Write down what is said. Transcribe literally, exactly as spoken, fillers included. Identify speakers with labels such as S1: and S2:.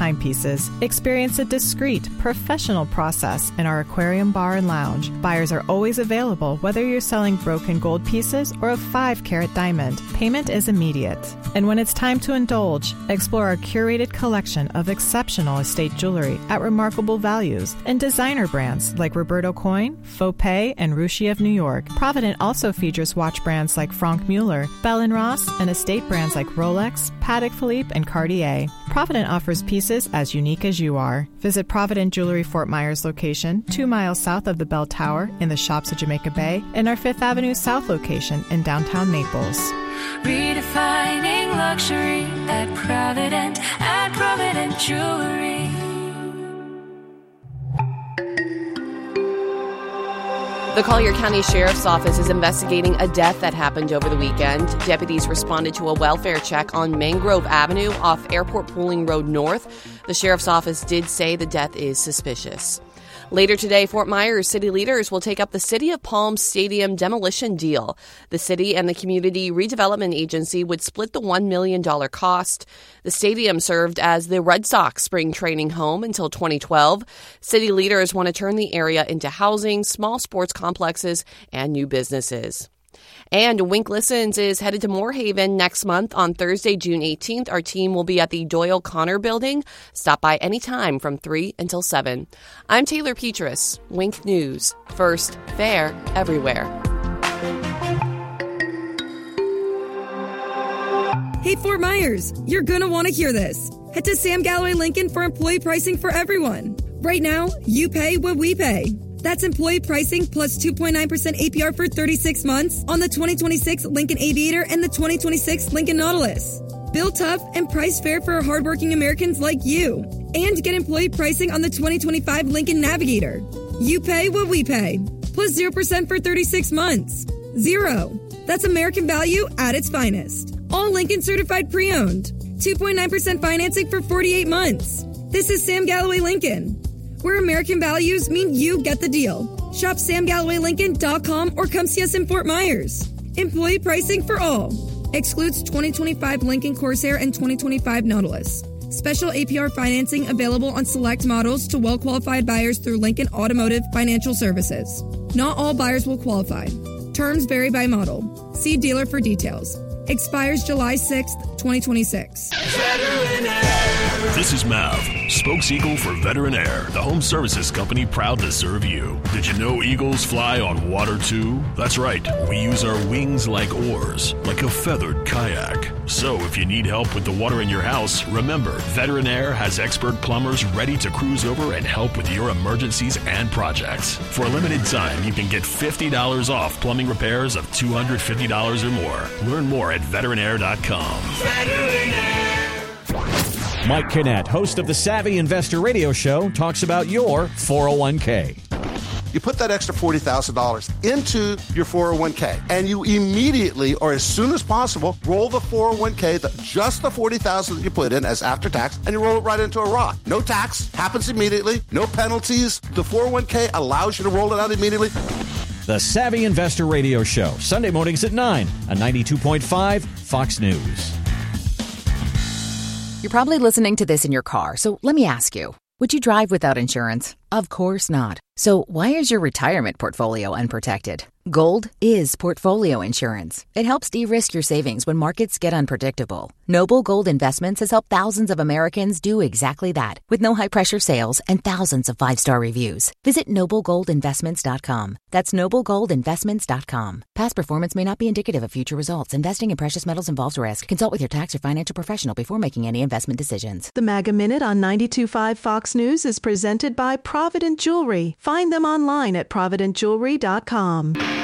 S1: timepieces, experience a discreet, professional process in our aquarium bar and lounge. Buyers are always available whether you're selling broken gold pieces or a five carat diamond. Payment is immediate. And when it's time to indulge, explore our curated collection of exceptional estate jewelry at remarkable values and designer brands like Roberto Coin, Faux Pay, and Rucci of New York. Provident also features watch brands like Franck Mueller, Bell and Ross, and estate brands like Rolex, Patek Philippe, and Cartier. Provident offers pieces as unique as you are. Visit Provident Jewelry Fort Myers location, two miles south of the Bell Tower in the Shops at Jamaica Bay, and our Fifth Avenue South location in downtown Naples.
S2: Redefining luxury at Provident, at Provident Jewelry.
S3: The Collier County Sheriff's Office is investigating a death that happened over the weekend. Deputies responded to a welfare check on Mangrove Avenue off Airport Pooling Road North. The Sheriff's Office did say the death is suspicious. Later today, Fort Myers city leaders will take up the City of Palm Stadium demolition deal. The city and the Community Redevelopment Agency would split the one million dollars cost. The stadium served as the Red Sox spring training home until twenty twelve. City leaders want to turn the area into housing, small sports complexes, and new businesses. And Wink Listens is headed to Moorhaven next month on Thursday, June eighteenth. Our team will be at the Doyle Connor Building. Stop by anytime from three until seven. I'm Taylor Petras, Wink News. First, fair, everywhere.
S4: Hey, Fort Myers, you're going to want to hear this. Head to Sam Galloway Lincoln for employee pricing for everyone. Right now, you pay what we pay. That's employee pricing plus two point nine percent A P R for thirty-six months on the twenty twenty-six Lincoln Aviator and the twenty twenty-six Lincoln Nautilus. Built tough and priced fair for hardworking Americans like you. And get employee pricing on the twenty twenty-five Lincoln Navigator. You pay what we pay. Plus zero percent for thirty-six months. Zero. That's American value at its finest. All Lincoln certified pre-owned. two point nine percent financing for forty-eight months. This is Sam Galloway Lincoln, where American values mean you get the deal. Shop sam galloway lincoln dot com or come see us in Fort Myers. Employee pricing for all. Excludes twenty twenty-five Lincoln Corsair and twenty twenty-five Nautilus. Special A P R financing available on select models to well-qualified buyers through Lincoln Automotive Financial Services. Not all buyers will qualify. Terms vary by model. See dealer for details. Expires July sixth, twenty twenty-six.
S5: This is Mav, spokes eagle for Veteran Air, the home services company proud to serve you. Did you know eagles fly on water too? That's right, we use our wings like oars, like a feathered kayak. So if you need help with the water in your house, remember, Veteran Air has expert plumbers ready to cruise over and help with your emergencies and projects. For a limited time, you can get fifty dollars off plumbing repairs of two hundred fifty dollars or more. Learn more at veteran air dot com. Veteran Air.
S6: Mike Kinnett, host of the Savvy Investor Radio Show, talks about your four oh one k.
S7: You put that extra forty thousand dollars into your four oh one k, and you immediately, or as soon as possible, roll the four oh one k, the, just the forty thousand dollars that you put in as after tax, and you roll it right into a Roth. No tax, happens immediately, no penalties. The four oh one k allows you to roll it out immediately.
S6: The Savvy Investor Radio Show, Sunday mornings at nine on ninety-two point five Fox News.
S8: You're probably listening to this in your car, so let me ask you, would you drive without insurance? Of course not. So why is your retirement portfolio unprotected? Gold is portfolio insurance. It helps de-risk your savings when markets get unpredictable. Noble Gold Investments has helped thousands of Americans do exactly that, with no high-pressure sales and thousands of five-star reviews. Visit noble gold investments dot com. That's noble gold investments dot com. Past performance may not be indicative of future results. Investing in precious metals involves risk. Consult with your tax or financial professional before making any investment decisions.
S9: The MAGA Minute on ninety-two point five Fox News is presented by Provident Jewelry. Find them online at provident jewelry dot com.